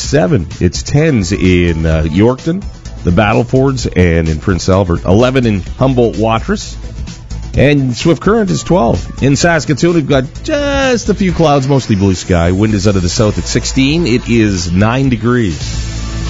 7. It's 10s in Yorkton, the Battlefords, and in Prince Albert. 11 in Humboldt-Watrous. And Swift Current is 12. In Saskatoon, we've got just a few clouds, mostly blue sky. Wind is out of the south at 16. It is 9 degrees.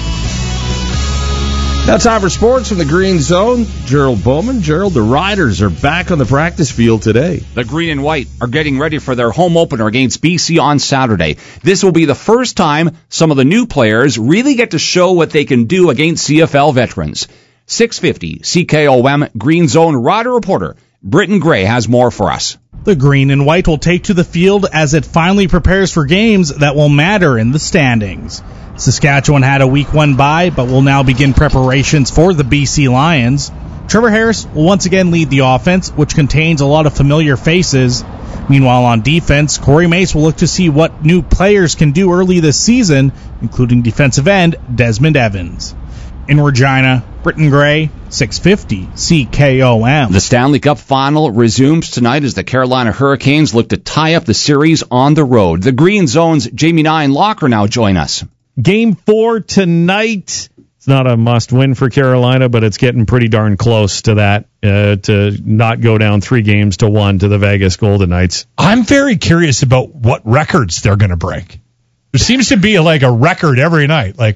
Now time for sports from the Green Zone. Gerald Bowman. Gerald, the Riders are back on the practice field today. The Green and White are getting ready for their home opener against BC on Saturday. This will be the first time some of the new players really get to show what they can do against CFL veterans. 650 CKOM Green Zone Rider reporter Britton Gray has more for us. The Green and White will take to the field as it finally prepares for games that will matter in the standings. Saskatchewan had a Week 1 bye, but will now begin preparations for the BC Lions. Trevor Harris will once again lead the offense, which contains a lot of familiar faces. Meanwhile, on defense, Corey Mace will look to see what new players can do early this season, including defensive end Desmond Evans. In Regina, Britton Gray, 650 CKOM. The Stanley Cup Final resumes tonight as the Carolina Hurricanes look to tie up the series on the road. The Green Zone's Jamie Nine Locker now join us. Game 4 tonight. It's not a must-win for Carolina, but it's getting pretty darn close to that, to not go down 3-1 to the Vegas Golden Knights. I'm very curious about what records they're going to break. There seems to be like a record every night. Like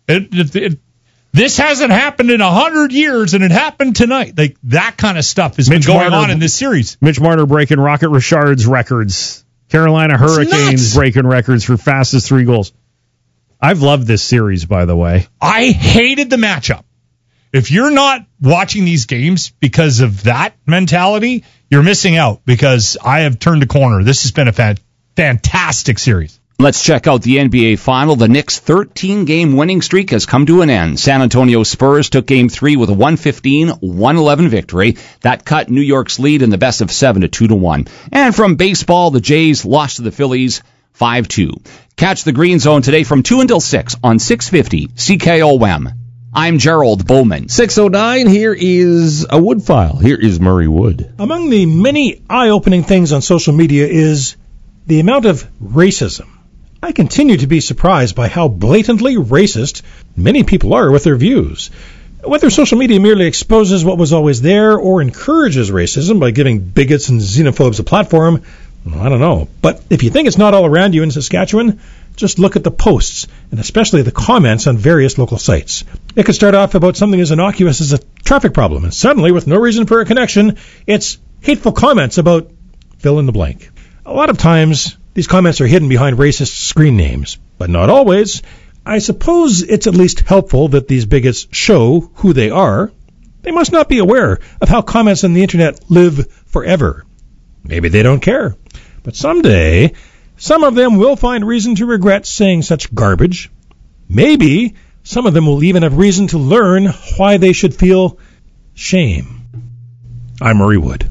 this hasn't happened in 100 years, and it happened tonight. Like that kind of stuff has been going on in this series. Mitch Marner breaking Rocket Richard's records. Carolina Hurricanes breaking records for fastest 3 goals. I've loved this series, by the way. I hated the matchup. If you're not watching these games because of that mentality, you're missing out because I have turned a corner. This has been a fantastic series. Let's check out the NBA Final. The Knicks' 13-game winning streak has come to an end. San Antonio Spurs took Game 3 with a 115-111 victory. That cut New York's lead in the best of 7 to 2-1. And from baseball, the Jays lost to the Phillies 5-2. Catch the Green Zone today from 2 until 6 on 650 CKOM. I'm Gerald Bowman. 6:09, here is a Wood File. Here is Murray Wood. Among the many eye-opening things on social media is the amount of racism. I continue to be surprised by how blatantly racist many people are with their views. Whether social media merely exposes what was always there or encourages racism by giving bigots and xenophobes a platform, well, I don't know. But if you think it's not all around you in Saskatchewan, just look at the posts, and especially the comments on various local sites. It could start off about something as innocuous as a traffic problem, and suddenly, with no reason for a connection, it's hateful comments about fill in the blank. A lot of times, these comments are hidden behind racist screen names, but not always. I suppose it's at least helpful that these bigots show who they are. They must not be aware of how comments on the internet live forever. Maybe they don't care. But someday, some of them will find reason to regret saying such garbage. Maybe some of them will even have reason to learn why they should feel shame. I'm Murray Wood.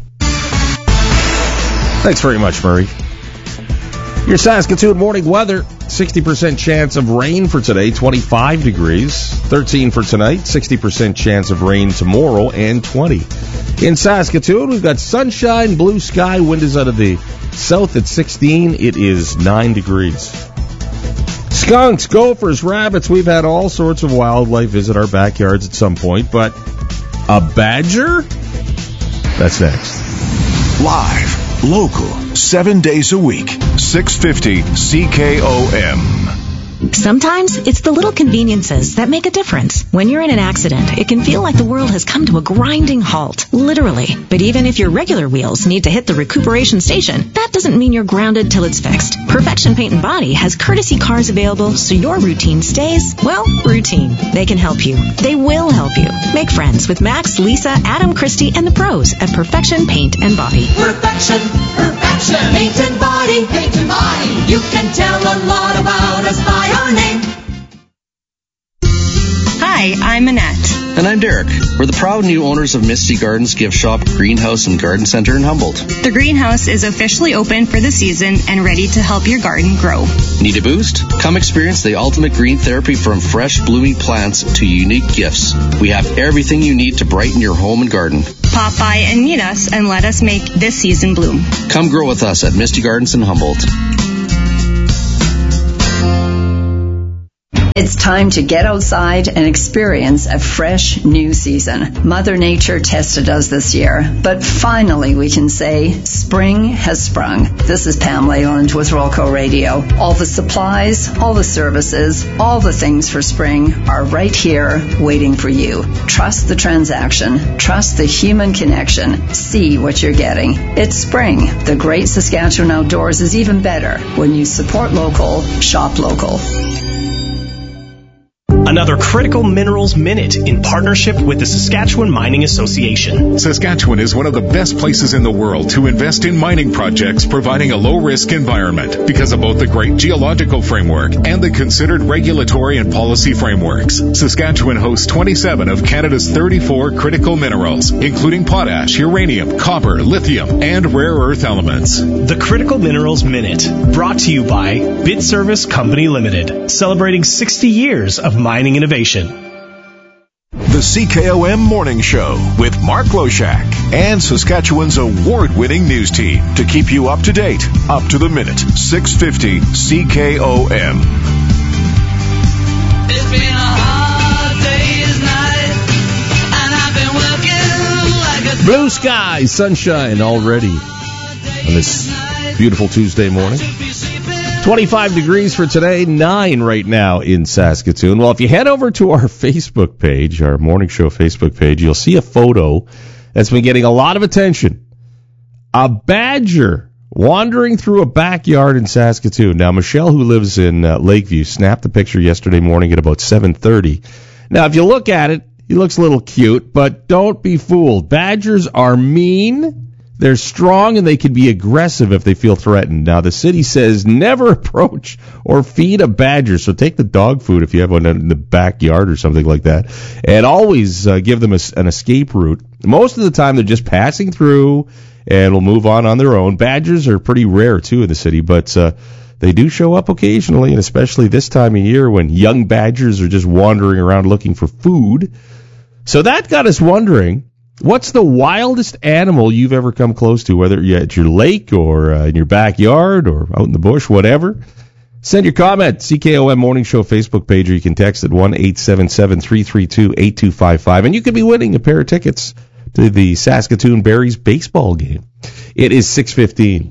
Thanks very much, Murray. Your Saskatoon morning weather, 60% chance of rain for today, 25 degrees. 13 for tonight, 60% chance of rain tomorrow, and 20. In Saskatoon, we've got sunshine, blue sky, wind is out of the south at 16. It is 9 degrees. Skunks, gophers, rabbits, we've had all sorts of wildlife visit our backyards at some point, but a badger? That's next. Live, local, 7 days a week, 650 CKOM. Sometimes it's the little conveniences that make a difference. When you're in an accident, it can feel like the world has come to a grinding halt, literally. But even if your regular wheels need to hit the recuperation station, that doesn't mean you're grounded till it's fixed. Perfection Paint and Body has courtesy cars available so your routine stays, well, routine. They can help you. They will help you. Make friends with Max, Lisa, Adam, Christy, and the pros at Perfection Paint and Body. Perfection, Paint and Body, Paint and Body. You can tell a lot about us by our name. Hi, I'm Annette. And I'm Derek. We're the proud new owners of Misty Gardens Gift Shop, Greenhouse, and Garden Center in Humboldt. The greenhouse is officially open for the season and ready to help your garden grow. Need a boost? Come experience the ultimate green therapy, from fresh blooming plants to unique gifts. We have everything you need to brighten your home and garden. Pop by and meet us and let us make this season bloom. Come grow with us at Misty Gardens in Humboldt. It's time to get outside and experience a fresh new season. Mother Nature tested us this year, but finally we can say spring has sprung. This is Pam Leland with Rolco Radio. All the supplies, all the services, all the things for spring are right here waiting for you. Trust the transaction. Trust the human connection. See what you're getting. It's spring. The great Saskatchewan outdoors is even better when you support local, shop local. Another Critical Minerals Minute in partnership with the Saskatchewan Mining Association. Saskatchewan is one of the best places in the world to invest in mining projects, providing a low-risk environment because of both the great geological framework and the considered regulatory and policy frameworks. Saskatchewan hosts 27 of Canada's 34 critical minerals, including potash, uranium, copper, lithium, and rare earth elements. The Critical Minerals Minute, brought to you by Bit Service Company Limited, celebrating 60 years of mining innovation. The CKOM Morning Show with Mark Loshak and Saskatchewan's award-winning news team to keep you up to date, up to the minute. 650 CKOM. It's been a hard day's night, and I've been working like a Blue skies, sunshine already on this beautiful Tuesday morning. 25 degrees for today, 9 right now in Saskatoon. Well, if you head over to our Facebook page, our Morning Show Facebook page, you'll see a photo that's been getting a lot of attention. A badger wandering through a backyard in Saskatoon. Now, Michelle, who lives in Lakeview, snapped the picture yesterday morning at about 7:30. Now, if you look at it, he looks a little cute, but don't be fooled. Badgers are mean. They're strong, and they can be aggressive if they feel threatened. Now, the city says never approach or feed a badger, so take the dog food if you have one in the backyard or something like that, and always give them an escape route. Most of the time, they're just passing through and will move on their own. Badgers are pretty rare, too, in the city, but they do show up occasionally, and especially this time of year when young badgers are just wandering around looking for food. So that got us wondering, what's the wildest animal you've ever come close to, whether you're at your lake or in your backyard or out in the bush, whatever? Send your comment, CKOM Morning Show Facebook page, or you can text at 1-877-332-8255, and you could be winning a pair of tickets to the Saskatoon Berries baseball game. It is 6:15.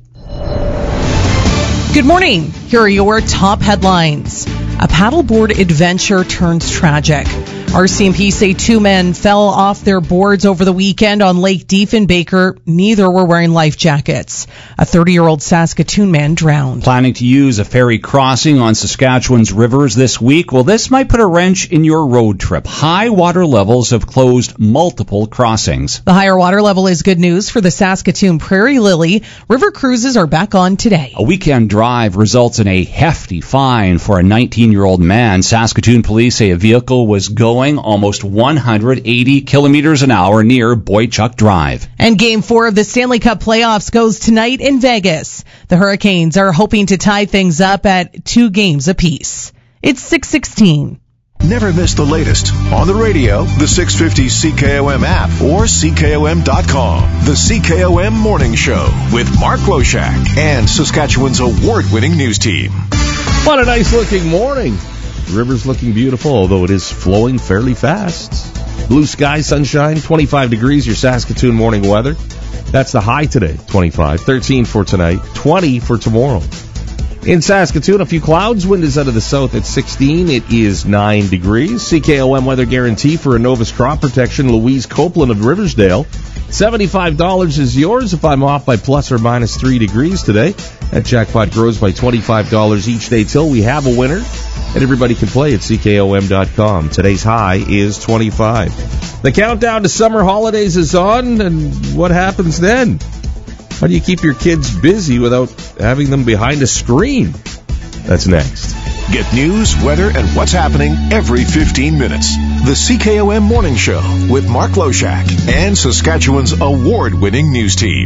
Good morning. Here are your top headlines. A paddleboard adventure turns tragic. RCMP say 2 men fell off their boards over the weekend on Lake Diefenbaker. Neither were wearing life jackets. A 30-year-old Saskatoon man drowned. Planning to use a ferry crossing on Saskatchewan's rivers this week? Well, this might put a wrench in your road trip. High water levels have closed multiple crossings. The higher water level is good news for the Saskatoon Prairie Lily. River cruises are back on today. A weekend drive results in a hefty fine for a 19-year-old man. Saskatoon police say a vehicle was going almost 180 kilometers an hour near Boychuk Drive. And Game 4 of the Stanley Cup playoffs goes tonight in Vegas. The Hurricanes are hoping to tie things up at 2 games apiece. It's 6:16. Never miss the latest on the radio, the 650 CKOM app, or CKOM.com. The CKOM Morning Show with Mark Loshak and Saskatchewan's award-winning news team. What a nice-looking morning. The river's looking beautiful, although it is flowing fairly fast. Blue sky, sunshine, 25 degrees, your Saskatoon morning weather. That's the high today, 25. 13 for tonight, 20 for tomorrow. In Saskatoon, a few clouds. Wind is out of the south at 16. It is 9 degrees. CKOM weather guarantee for Innovus crop protection. Louise Copeland of Riversdale. $75 is yours if I'm off by plus or minus 3 degrees today. That jackpot grows by $25 each day till we have a winner. And everybody can play at CKOM.com. Today's high is 25. The countdown to summer holidays is on, and what happens then? How do you keep your kids busy without having them behind a screen? That's next. Get news, weather, and what's happening every 15 minutes. The CKOM Morning Show with Mark Loshak and Saskatchewan's award-winning news team.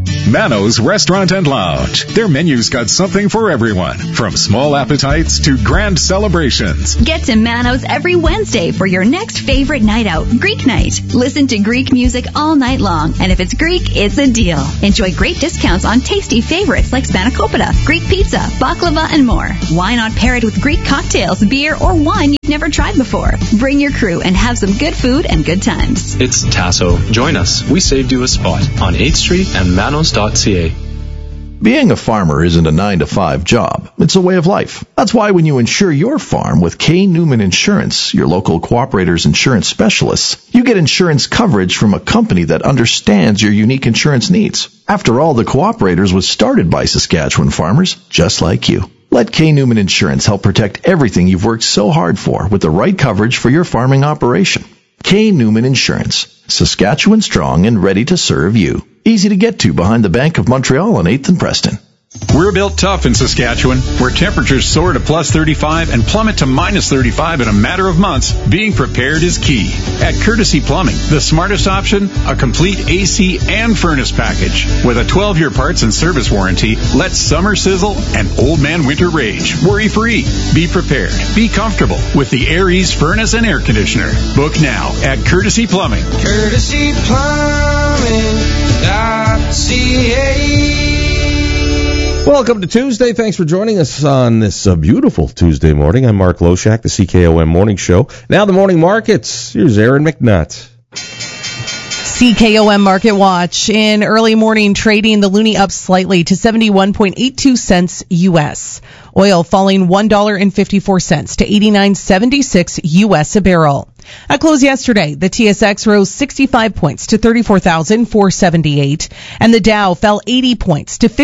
Mano's Restaurant and Lounge. Their menu's got something for everyone, from small appetites to grand celebrations. Get to Mano's every Wednesday for your next favorite night out, Greek night. Listen to Greek music all night long, and if it's Greek, it's a deal. Enjoy great discounts on tasty favorites like spanakopita, Greek pizza, baklava, and more. Why not pair it with Greek cocktails, beer, or wine you've never tried before? Bring your crew and have some good food and good times. It's Tasso. Join us. We saved you a spot on 8th Street and manos.ca. Being a farmer isn't a 9-to-5 job. It's a way of life. That's why when you insure your farm with K. Newman Insurance, your local cooperator's insurance specialists, you get insurance coverage from a company that understands your unique insurance needs. After all, the Cooperators was started by Saskatchewan farmers just like you. Let K. Newman Insurance help protect everything you've worked so hard for with the right coverage for your farming operation. K. Newman Insurance. Saskatchewan strong and ready to serve you. Easy to get to behind the Bank of Montreal on 8th and Preston. We're built tough in Saskatchewan, where temperatures soar to plus 35 and plummet to minus 35 in a matter of months. Being prepared is key. At Courtesy Plumbing, the smartest option, a complete AC and furnace package. With a 12-year parts and service warranty, let summer sizzle and old man winter rage. Worry-free. Be prepared. Be comfortable with the Air Ease furnace and air conditioner. Book now at Courtesy Plumbing. CourtesyPlumbing.ca. Welcome to Tuesday. Thanks for joining us on this beautiful Tuesday morning. I'm Mark Loshak, the CKOM Morning Show. Now the morning markets. Here's Aaron McNutt. CKOM Market Watch. In early morning trading, the loonie up slightly to 71.82 cents U.S. Oil falling $1.54 to 89.76 U.S. a barrel. At close yesterday, the TSX rose 65 points to 34,478, and the Dow fell 80 points to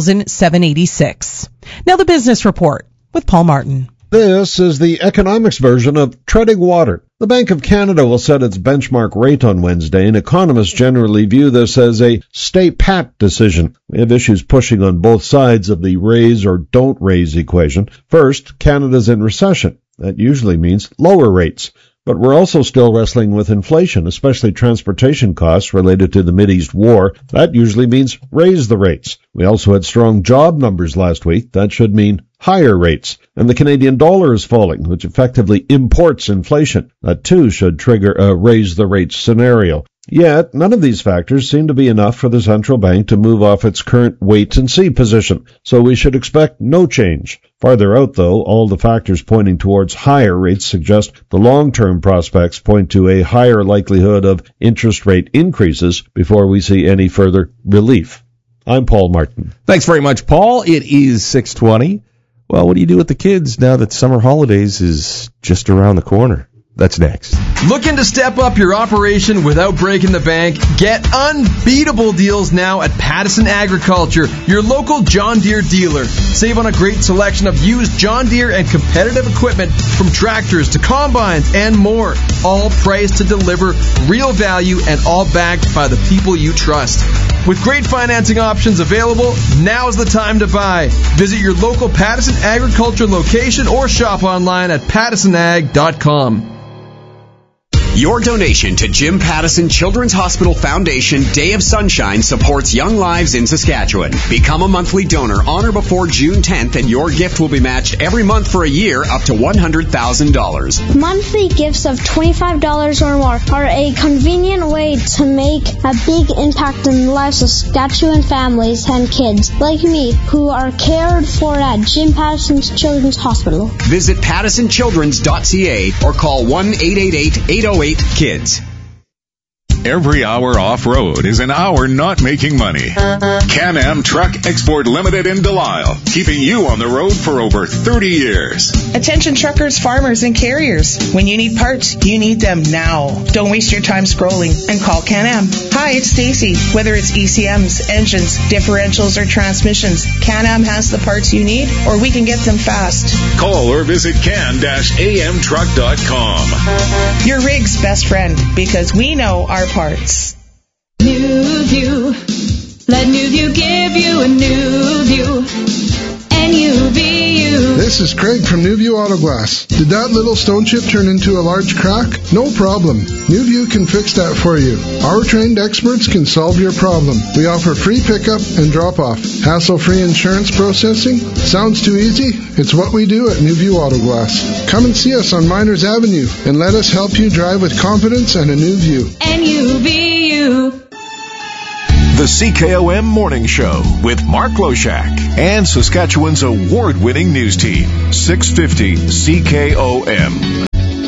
50,786. Now the business report with Paul Martin. This is the economics version of treading water. The Bank of Canada will set its benchmark rate on Wednesday, and economists generally view this as a stay pat decision. We have issues pushing on both sides of the raise or don't raise equation. First, Canada's in recession. That usually means lower rates. But we're also still wrestling with inflation, especially transportation costs related to the Mideast war. That usually means raise the rates. We also had strong job numbers last week. That should mean higher rates. And the Canadian dollar is falling, which effectively imports inflation. That too should trigger a raise the rates scenario. Yet, none of these factors seem to be enough for the central bank to move off its current wait-and-see position, so we should expect no change. Farther out, though, all the factors pointing towards higher rates suggest the long-term prospects point to a higher likelihood of interest rate increases before we see any further relief. I'm Paul Martin. Thanks very much, Paul. It is 6:20. Well, what do you do with the kids now that summer holidays is just around the corner? That's next. Looking to step up your operation without breaking the bank? Get unbeatable deals now at Pattison Agriculture, your local John Deere dealer. Save on a great selection of used John Deere and competitive equipment, from tractors to combines and more. All priced to deliver real value and all backed by the people you trust. With great financing options available, now's the time to buy. Visit your local Pattison Agriculture location or shop online at pattisonag.com. Your donation to Jim Pattison Children's Hospital Foundation Day of Sunshine supports young lives in Saskatchewan. Become a monthly donor on or before June 10th, and your gift will be matched every month for a year up to $100,000. Monthly gifts of $25 or more are a convenient way to make a big impact in the lives of Saskatchewan families and kids like me who are cared for at Jim Pattison's Children's Hospital. Visit pattisonchildrens.ca or call 1-888-808-KIDS. Every hour off-road is an hour not making money. Can-Am Truck Export Limited in Delisle, keeping you on the road for over 30 years. Attention truckers, farmers, and carriers. When you need parts, you need them now. Don't waste your time scrolling and call Can-Am. Hi, it's Stacy. Whether it's ECMs, engines, differentials, or transmissions, Can-Am has the parts you need, or we can get them fast. Call or visit can-amtruck.com. Your rig's best friend, because we know our parts. New View. Let New View give you a new view. NUVU. This is Craig from Newview Auto Glass. Did that little stone chip turn into a large crack? No problem. Newview can fix that for you. Our trained experts can solve your problem. We offer free pickup and drop-off. Hassle-free insurance processing? Sounds too easy? It's what we do at Newview Auto Glass. Come and see us on Miners Avenue and let us help you drive with confidence and a new view. NUVU. The CKOM Morning Show with Mark Loshak and Saskatchewan's award-winning news team, 650 CKOM.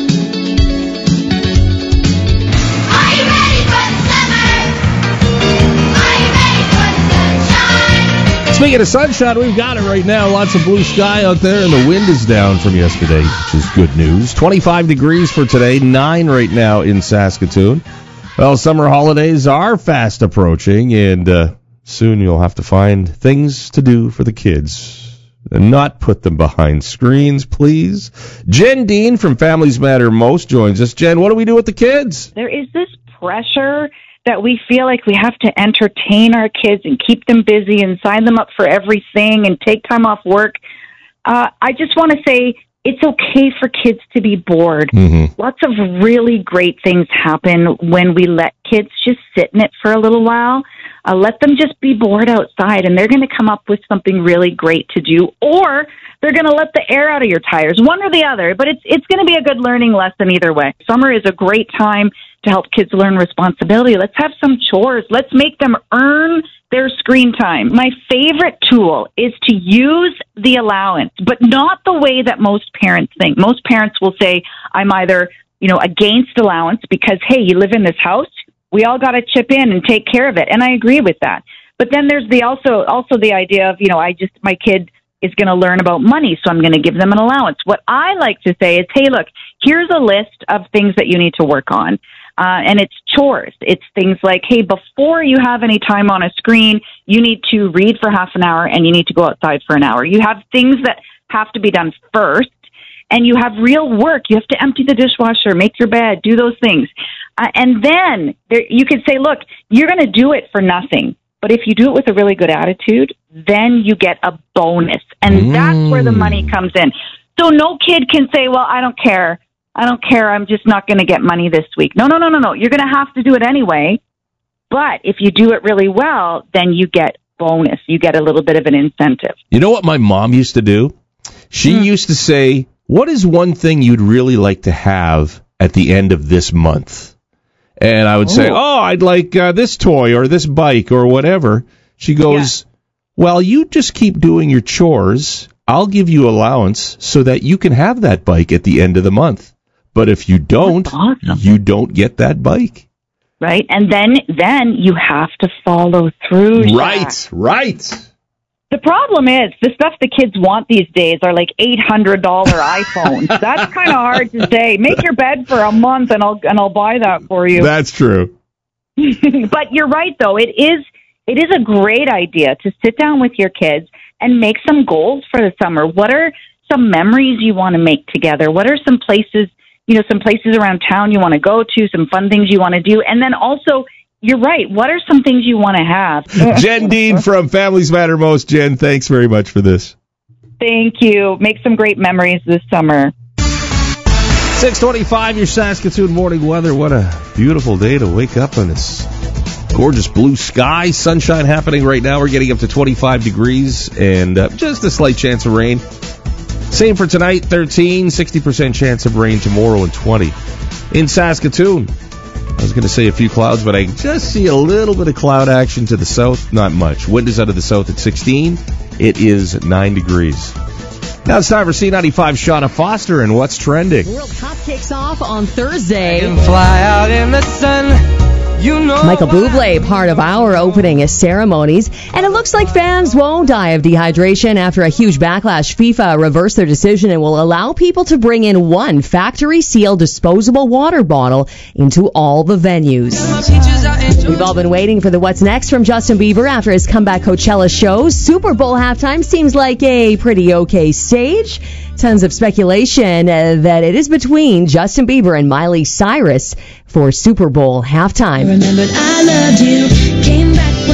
Speaking of sunshine, we've got it right now. Lots of blue sky out there, and the wind is down from yesterday, which is good news. 25 degrees for today, 9 right now in Saskatoon. Well, summer holidays are fast approaching, and soon you'll have to find things to do for the kids and not put them behind screens, please. Jen Dean from Families Matter Most joins us. Jen, what do we do with the kids? There is this pressure that we feel like we have to entertain our kids and keep them busy and sign them up for everything and take time off work. I just want to say it's okay for kids to be bored. Mm-hmm. Lots of really great things happen when we let kids just sit in it for a little while. Let them just be bored outside, and they're going to come up with something really great to do, or they're going to let the air out of your tires, one or the other. But it's going to be a good learning lesson either way. Summer is a great time to help kids learn responsibility. Let's have some chores. Let's make them earn their screen time. My favorite tool is to use the allowance, but not the way that most parents think. Most parents will say, I'm either, against allowance because, hey, you live in this house, we all got to chip in and take care of it. And I agree with that. But then there's also the idea of, my kid is going to learn about money, so I'm going to give them an allowance. What I like to say is, hey, look, here's a list of things that you need to work on. And it's chores. It's things like, hey, before you have any time on a screen, you need to read for half an hour and you need to go outside for an hour. You have things that have to be done first, and you have real work. You have to empty the dishwasher, make your bed, do those things. And then you could say, look, you're going to do it for nothing. But if you do it with a really good attitude, then you get a bonus. And that's where the money comes in. So no kid can say, well, I don't care. I'm just not going to get money this week. No. You're going to have to do it anyway. But if you do it really well, then you get bonus. You get a little bit of an incentive. You know what my mom used to do? She used to say, what is one thing you'd really like to have at the end of this month? And I would say, I'd like this toy or this bike or whatever. She goes, well, you just keep doing your chores. I'll give you allowance so that you can have that bike at the end of the month. But if you don't, you don't get that bike. Right. And then you have to follow through. Right. The problem is the stuff the kids want these days are like $800 iPhones. That's kind of hard to say. Make your bed for a month and I'll buy that for you. That's true. But you're right, though. It is a great idea to sit down with your kids and make some goals for the summer. What are some memories you want to make together? What are some places around town you want to go to, some fun things you want to do? And then also, you're right, what are some things you want to have? Jen Dean from Families Matter Most. Jen, thanks very much for this. Thank you. Make some great memories this summer. 6:25, your Saskatoon morning weather. What a beautiful day to wake up in this gorgeous blue sky. Sunshine happening right now. We're getting up to 25 degrees and just a slight chance of rain. Same for tonight, 13, 60% chance of rain tomorrow and 20. In Saskatoon, I was going to say a few clouds, but I just see a little bit of cloud action to the south. Not much. Wind is out of the south at 16. It is 9 degrees. Now it's time for C95 Shauna Foster and What's Trending. World Cup kicks off on Thursday. Fly out in the sun. Michael Bublé, part of our opening ceremonies. And it looks like fans won't die of dehydration after a huge backlash. FIFA reversed their decision and will allow people to bring in one factory-sealed disposable water bottle into all the venues. We've all been waiting for the What's Next from Justin Bieber after his comeback Coachella shows. Super Bowl halftime seems like a pretty okay stage. Tons of speculation that it is between Justin Bieber and Miley Cyrus for Super Bowl halftime. Remembered I loved you, came back when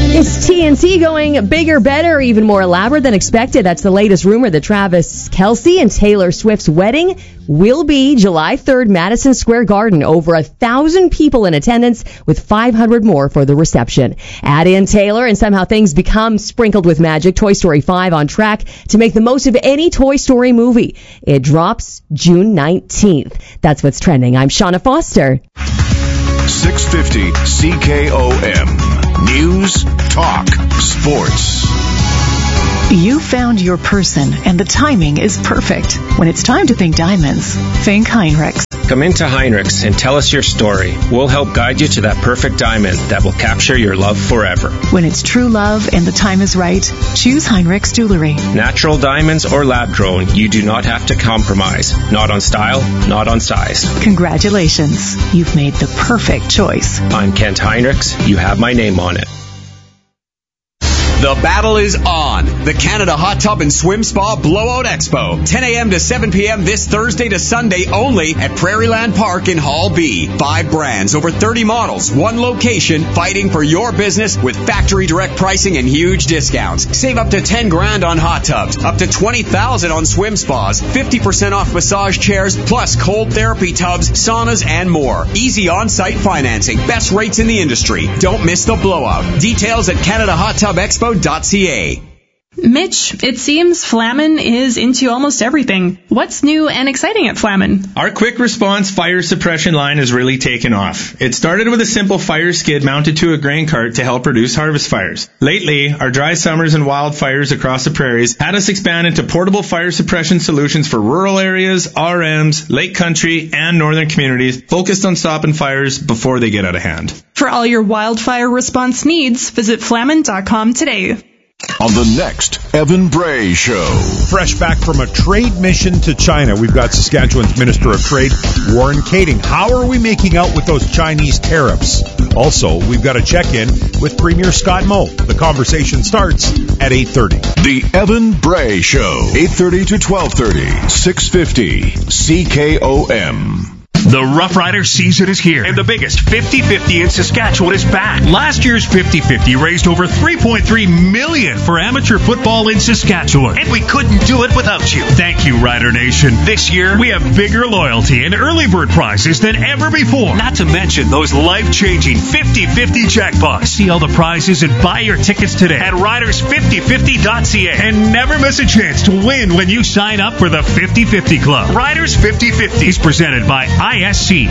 Is TNT going bigger, better, even more elaborate than expected? That's the latest rumor that Travis Kelce and Taylor Swift's wedding will be July 3rd, Madison Square Garden. Over 1,000 people in attendance, with 500 more for the reception. Add in Taylor and somehow things become sprinkled with magic. Toy Story 5 on track to make the most of any Toy Story movie. It drops June 19th. That's what's trending. I'm Shauna Foster. 650 CKOM. News, talk, sports. You found your person, and the timing is perfect. When it's time to think diamonds, think Heinrichs. Come into Heinrichs and tell us your story. We'll help guide you to that perfect diamond that will capture your love forever. When it's true love and the time is right, choose Heinrichs Jewelry. Natural diamonds or lab grown, you do not have to compromise. Not on style, not on size. Congratulations. You've made the perfect choice. I'm Kent Heinrichs. You have my name on it. The battle is on. The Canada Hot Tub and Swim Spa Blowout Expo. 10 a.m. to 7 p.m. this Thursday to Sunday only at Prairieland Park in Hall B. 5 brands, over 30 models, 1 location, fighting for your business with factory direct pricing and huge discounts. Save up to $10,000 on hot tubs, up to $20,000 on swim spas, 50% off massage chairs, plus cold therapy tubs, saunas, and more. Easy on-site financing. Best rates in the industry. Don't miss the blowout. Details at CanadaHotTubExpo.ca. Mitch, it seems Flamin is into almost everything. What's new and exciting at Flamin? Our quick response fire suppression line has really taken off. It started with a simple fire skid mounted to a grain cart to help reduce harvest fires. Lately, our dry summers and wildfires across the prairies had us expand into portable fire suppression solutions for rural areas, RMs, lake country, and northern communities focused on stopping fires before they get out of hand. For all your wildfire response needs, visit flamin.com today. On the next Evan Bray Show. Fresh back from a trade mission to China, we've got Saskatchewan's Minister of Trade, Warren Kading. How are we making out with those Chinese tariffs? Also, we've got a check-in with Premier Scott Moe. The conversation starts at 8:30. The Evan Bray Show, 8:30 to 12:30, 650 CKOM. The Rough Rider season is here, and the biggest 50-50 in Saskatchewan is back. Last year's 50-50 raised over $3.3 million for amateur football in Saskatchewan, and we couldn't do it without you. Thank you, Rider Nation. This year, we have bigger loyalty and early bird prizes than ever before, not to mention those life-changing 50-50 jackpots. See all the prizes and buy your tickets today at riders5050.ca, and never miss a chance to win when you sign up for the 50-50 Club. Riders 50-50 is presented by ISC.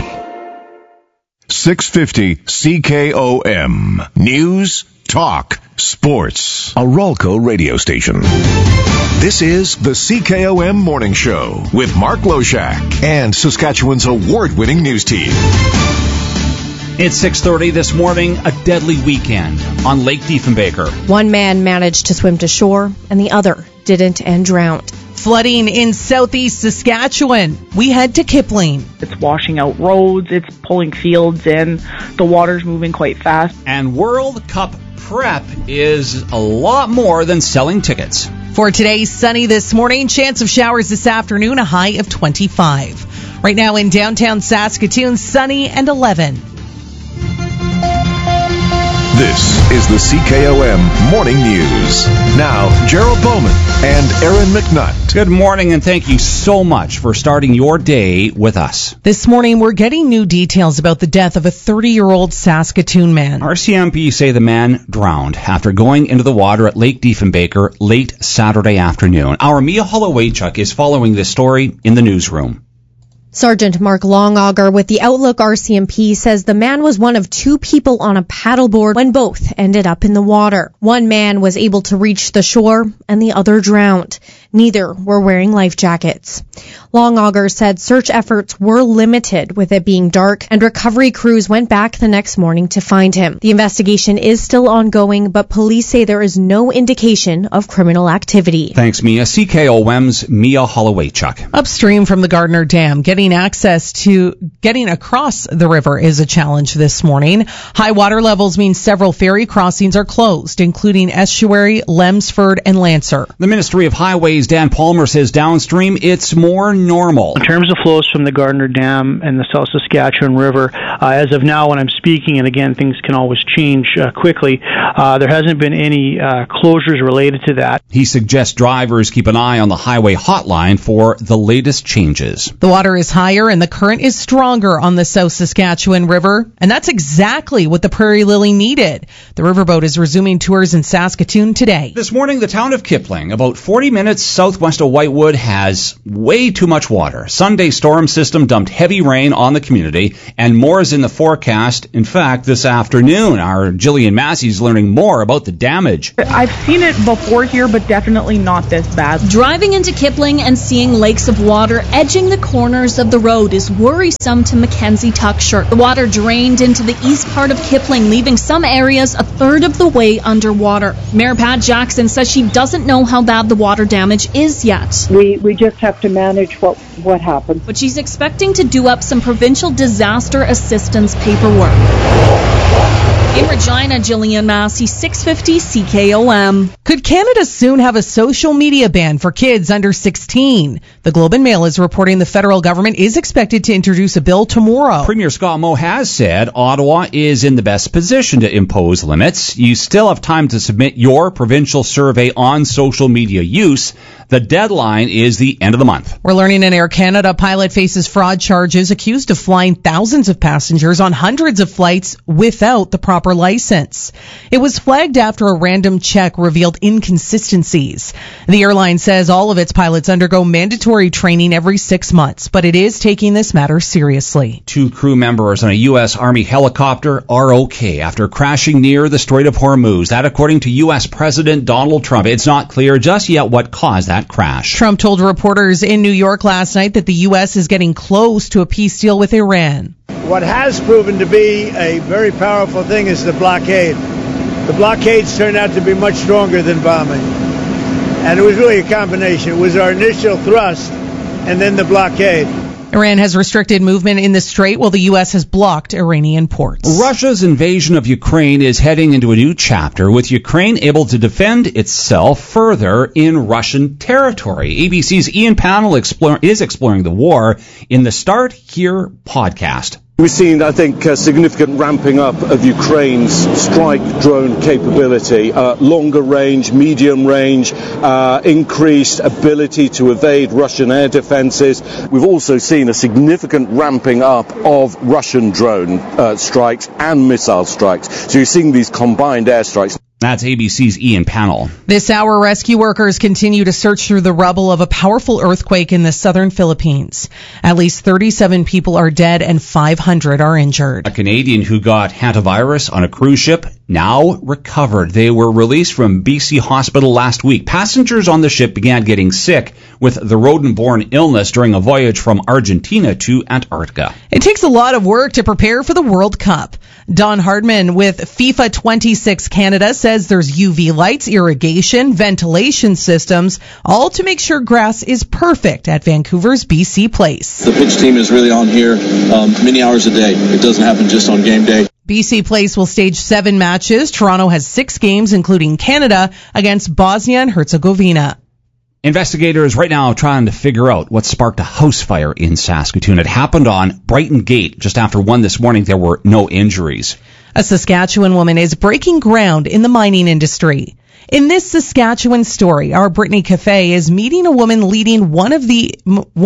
650 CKOM. News, talk, sports. A Ralco radio station. This is the CKOM Morning Show with Mark Loshak and Saskatchewan's award-winning news team. It's 6:30 this morning, a deadly weekend on Lake Diefenbaker. One man managed to swim to shore and the other didn't and drowned. Flooding in southeast Saskatchewan. We head to Kipling. It's washing out roads, it's pulling fields in, the water's moving quite fast. And World Cup prep is a lot more than selling tickets. For today, sunny this morning, chance of showers this afternoon, a high of 25. Right now in downtown Saskatoon, sunny and 11. This is the CKOM Morning News. Now, Gerald Bowman and Aaron McNutt. Good morning, and thank you so much for starting your day with us. This morning, we're getting new details about the death of a 30-year-old Saskatoon man. RCMP say the man drowned after going into the water at Lake Diefenbaker late Saturday afternoon. Our Mia Holowaychuk is following this story in the newsroom. Sergeant Mark Longauger with the Outlook RCMP says the man was one of 2 people on a paddleboard when both ended up in the water. One man was able to reach the shore and the other drowned. Neither were wearing life jackets. Longauger said search efforts were limited with it being dark, and recovery crews went back the next morning to find him. The investigation is still ongoing, but police say there is no indication of criminal activity. Thanks, Mia. CKOM's Mia Holowaychuk. Upstream from the Gardner Dam, getting across the river is a challenge this morning. High water levels mean several ferry crossings are closed, including Estuary, Lemsford, and Lancer. The Ministry of Highways ABC's Dan Palmer says downstream it's more normal. In terms of flows from the Gardner Dam and the South Saskatchewan River, as of now when I'm speaking, and again, things can always change quickly, there hasn't been any closures related to that. He suggests drivers keep an eye on the highway hotline for the latest changes. The water is higher and the current is stronger on the South Saskatchewan River, and that's exactly what the Prairie Lily needed. The riverboat is resuming tours in Saskatoon today. This morning, the town of Kipling, about 40 minutes southwest of Whitewood, has way too much water. Sunday storm system dumped heavy rain on the community, and more is in the forecast. In fact, this afternoon, our Jillian Massey's learning more about the damage. I've seen it before here, but definitely not this bad. Driving into Kipling and seeing lakes of water edging the corners of the road is worrisome to Mackenzie Tuckshire. The water drained into the east part of Kipling, leaving some areas a third of the way underwater. Mayor Pat Jackson says she doesn't know how bad the water damage is yet. We just have to manage what happened. But she's expecting to do up some provincial disaster assistance paperwork. In Regina, Jillian Massey, 650 CKOM. Could Canada soon have a social media ban for kids under 16? The Globe and Mail is reporting the federal government is expected to introduce a bill tomorrow. Premier Scott Moe has said Ottawa is in the best position to impose limits. You still have time to submit your provincial survey on social media use. The deadline is the end of the month. We're learning an Air Canada pilot faces fraud charges, accused of flying thousands of passengers on hundreds of flights without the proper license. It was flagged after a random check revealed inconsistencies. The airline says all of its pilots undergo mandatory training every 6 months, but it is taking this matter seriously. 2 crew members on a U.S. Army helicopter are okay after crashing near the Strait of Hormuz. That according to U.S. President Donald Trump. It's not clear just yet what caused that crash. Trump told reporters in New York last night that the U.S. is getting close to a peace deal with Iran. What has proven to be a very powerful thing is the blockade. The blockades turned out to be much stronger than bombing. And it was really a combination. It was our initial thrust and then the blockade. Iran has restricted movement in the strait while the U.S. has blocked Iranian ports. Russia's invasion of Ukraine is heading into a new chapter, with Ukraine able to defend itself further in Russian territory. ABC's Ian Panel is exploring the war in the Start Here podcast. We've seen, I think, a significant ramping up of Ukraine's strike drone capability, longer range, medium range, increased ability to evade Russian air defenses. We've also seen a significant ramping up of Russian drone strikes and missile strikes. So you're seeing these combined airstrikes. That's ABC's Ian Panel. This hour, rescue workers continue to search through the rubble of a powerful earthquake in the southern Philippines. At least 37 people are dead and 500 are injured. A Canadian who got hantavirus on a cruise ship now recovered. They were released from BC Hospital last week. Passengers on the ship began getting sick with the rodent-borne illness during a voyage from Argentina to Antarctica. It takes a lot of work to prepare for the World Cup. Don Hardman with FIFA 26 Canada says there's UV lights, irrigation, ventilation systems, all to make sure grass is perfect at Vancouver's BC Place. The pitch team is really on here many hours a day. It doesn't happen just on game day. BC Place will stage 7 matches. Toronto has 6 games, including Canada against Bosnia and Herzegovina. Investigators right now trying to figure out what sparked a house fire in Saskatoon. It happened on Brighton Gate just after 1 this morning. There were no injuries. A Saskatchewan woman is breaking ground in the mining industry. In this Saskatchewan story, our Brittany Cafe is meeting a woman leading one of the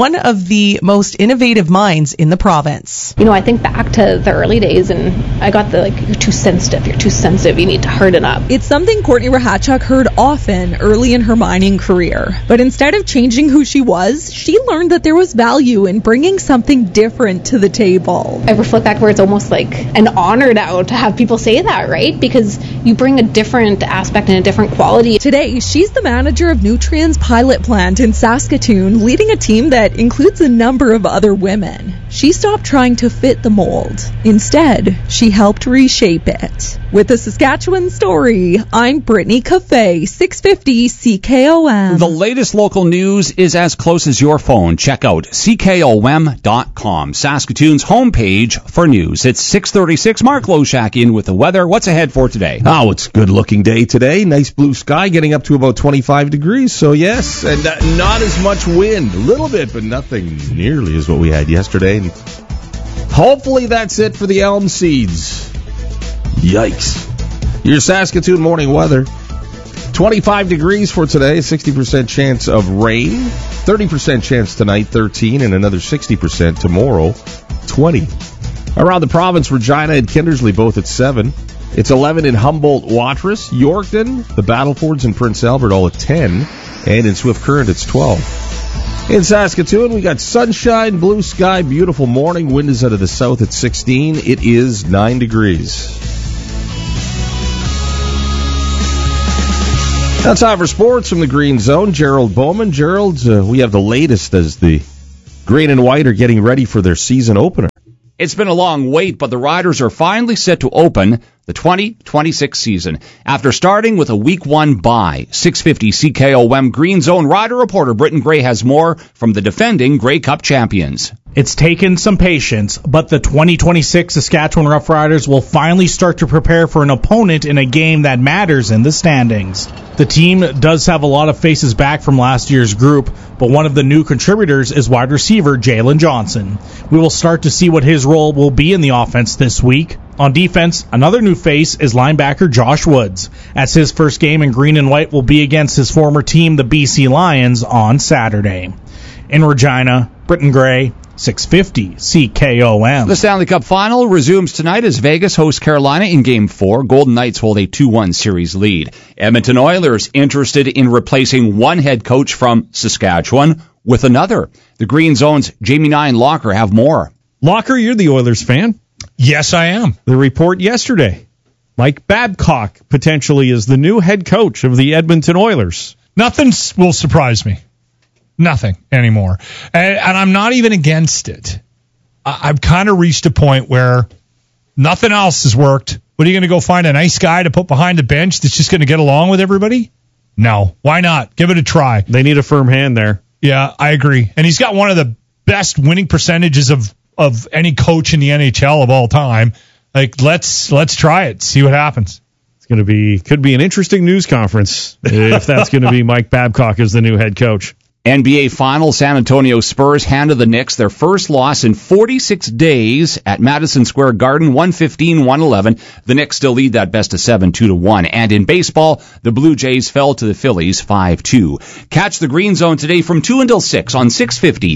most innovative mines in the province. You know, I think back to the early days, and I got the you're too sensitive, you need to harden up. It's something Courtney Rahachuk heard often early in her mining career. But instead of changing who she was, she learned that there was value in bringing something different to the table. I reflect back where it's almost like an honor now to have people say that, right? Because you bring a different aspect and a different quality. Today, she's the manager of Nutrien's pilot plant in Saskatoon, leading a team that includes a number of other women. She stopped trying to fit the mold. Instead, she helped reshape it. With the Saskatchewan story, I'm Brittany Cafe, 650 CKOM. The latest local news is as close as your phone. Check out CKOM.com, Saskatoon's homepage for news. It's 6:36. Mark Loshak in with the weather. What's ahead for today? Oh, it's a good-looking day today. Nice blue blue sky, getting up to about 25 degrees. So, yes, and not as much wind. A little bit, but nothing nearly as what we had yesterday. And hopefully that's it for the Elm Seeds. Yikes. Your Saskatoon morning weather. 25 degrees for today, 60% chance of rain. 30% chance tonight, 13, and another 60% tomorrow, 20. Around the province, Regina and Kindersley both at 7. It's 11 in Humboldt, Watrous, Yorkton, the Battlefords, and Prince Albert all at 10. And in Swift Current, it's 12. In Saskatoon, we got sunshine, blue sky, beautiful morning. Wind is out of the south at 16. It is 9 degrees. Now time for sports from the Green Zone. Gerald Bowman. Gerald, we have the latest as the Green and White are getting ready for their season opener. It's been a long wait, but the Riders are finally set to open the 2026 season. After starting with a Week 1 bye, 650 CKOM Green Zone Rider reporter Britton Gray has more from the defending Grey Cup champions. It's taken some patience, but the 2026 Saskatchewan Roughriders will finally start to prepare for an opponent in a game that matters in the standings. The team does have a lot of faces back from last year's group, but one of the new contributors is wide receiver Jalen Johnson. We will start to see what his role will be in the offense this week. On defense, another new face is linebacker Josh Woods, as his first game in green and white will be against his former team, the BC Lions, on Saturday. In Regina, Britton Gray, 650 CKOM. The Stanley Cup Final resumes tonight as Vegas hosts Carolina in Game 4. Golden Knights hold a 2-1 series lead. Edmonton Oilers interested in replacing one head coach from Saskatchewan with another. The Green Zone's Jamie Nye Locker have more. Locker, you're the Oilers fan. Yes, I am. The report yesterday. Mike Babcock potentially is the new head coach of the Edmonton Oilers. Nothing will surprise me. Nothing anymore. And I'm not even against it. I've kind of reached a point where nothing else has worked. What are you going to go find a nice guy to put behind the bench that's just going to get along with everybody? No. Why not? Give it a try. They need a firm hand there. Yeah, I agree. And he's got one of the best winning percentages of any coach in the NHL of all time. Like, let's try it. See what happens. It's going to be, could be an interesting news conference if that's going to be Mike Babcock as the new head coach. NBA Finals, San Antonio Spurs handed the Knicks their first loss in 46 days at Madison Square Garden, 115-111. The Knicks still lead that best of 7, 2-1. And in baseball, the Blue Jays fell to the Phillies 5-2. Catch the Green Zone today from 2 until 6 on 650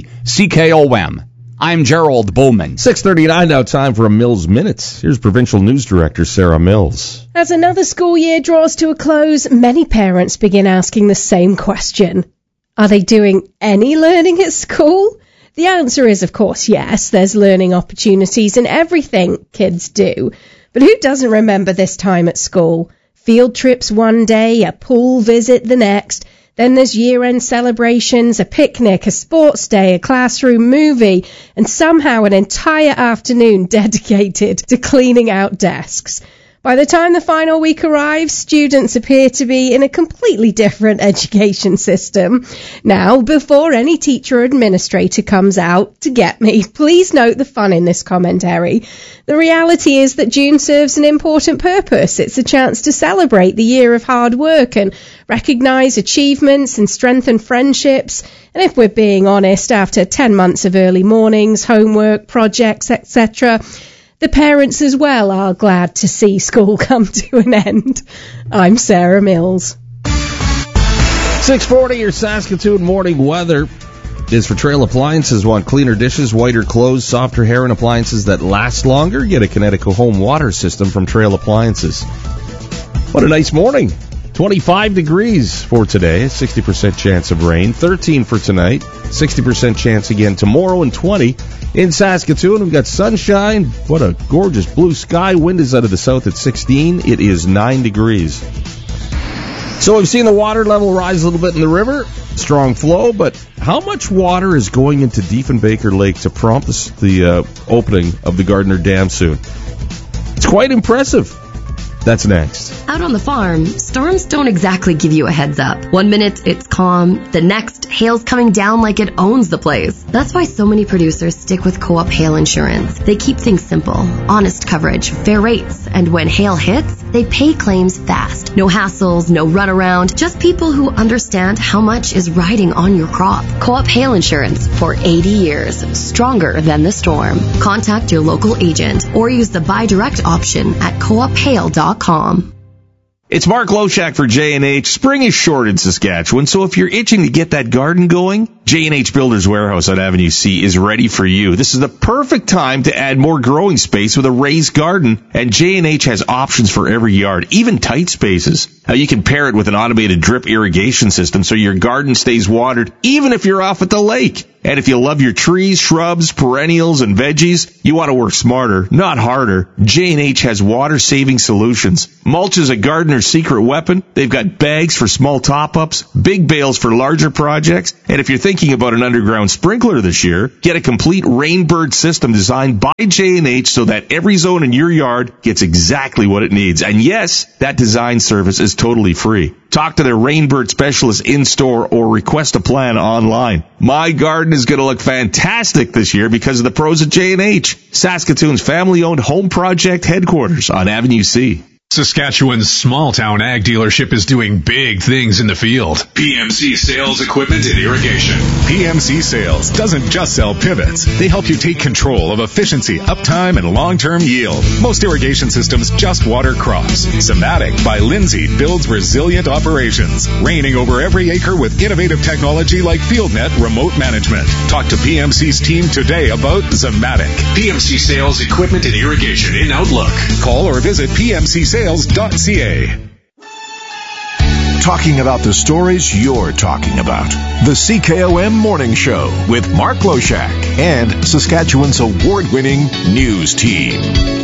CKOM. I'm Gerald Bowman. 6:39 now, time for a Mills Minutes. Here's Provincial News Director Sarah Mills. As another school year draws to a close, many parents begin asking the same question. Are they doing any learning at school? The answer is, of course, yes. There's learning opportunities in everything kids do. But who doesn't remember this time at school? Field trips one day, a pool visit the next. Then there's year-end celebrations, a picnic, a sports day, a classroom movie, and somehow an entire afternoon dedicated to cleaning out desks. By the time the final week arrives, students appear to be in a completely different education system. Now, before any teacher or administrator comes out to get me, please note the fun in this commentary. The reality is that June serves an important purpose. It's a chance to celebrate the year of hard work and recognise achievements and strengthen friendships. And if we're being honest, after 10 months of early mornings, homework, projects, etc., the parents as well are glad to see school come to an end. I'm Sarah Mills. 6:40, your Saskatoon morning weather is for Trail Appliances. Want cleaner dishes, whiter clothes, softer hair, and appliances that last longer? Get a Connecticut home water system from Trail Appliances. What a nice morning. 25 degrees for today, 60% chance of rain, 13 for tonight, 60% chance again tomorrow, and 20 in Saskatoon. We've got sunshine. What a gorgeous blue sky. Wind is out of the south at 16. It is 9 degrees. So we've seen the water level rise a little bit in the river, strong flow, but how much water is going into Diefenbaker Lake to prompt the opening of the Gardner Dam soon? It's quite impressive. That's next. Out on the farm, storms don't exactly give you a heads up. 1 minute, it's calm. The next, hail's coming down like it owns the place. That's why so many producers stick with Co-op Hail Insurance. They keep things simple. Honest coverage, fair rates, and when hail hits, they pay claims fast. No hassles, no runaround, just people who understand how much is riding on your crop. Co-op Hail Insurance for 80 years. Stronger than the storm. Contact your local agent or use the buy direct option at coophail.com. It's Mark Loshak for J&H. Spring is short in Saskatchewan, so if you're itching to get that garden going, J&H Builders Warehouse on Avenue C is ready for you. This is the perfect time to add more growing space with a raised garden, and J&H has options for every yard, even tight spaces. Now you can pair it with an automated drip irrigation system so your garden stays watered even if you're off at the lake. And if you love your trees, shrubs, perennials, and veggies, you want to work smarter, not harder. J&H has water-saving solutions. Mulch is a gardener's secret weapon. They've got bags for small top-ups, big bales for larger projects. And if you're thinking about an underground sprinkler this year, get a complete Rainbird system designed by J&H so that every zone in your yard gets exactly what it needs. And yes, that design service is totally free. Talk to their Rainbird specialist in-store or request a plan online. My garden is going to look fantastic this year because of the pros at J&H, Saskatoon's family-owned home project headquarters on Avenue C. Saskatchewan's small-town ag dealership is doing big things in the field. PMC Sales Equipment and Irrigation. PMC Sales doesn't just sell pivots. They help you take control of efficiency, uptime, and long-term yield. Most irrigation systems just water crops. Zematic by Lindsay builds resilient operations, reigning over every acre with innovative technology like FieldNet remote management. Talk to PMC's team today about Zematic. PMC Sales Equipment and Irrigation in Outlook. Call or visit PMCSales.ca. Talking about the stories you're talking about. The CKOM Morning Show with Mark Loshak and Saskatchewan's award-winning news team.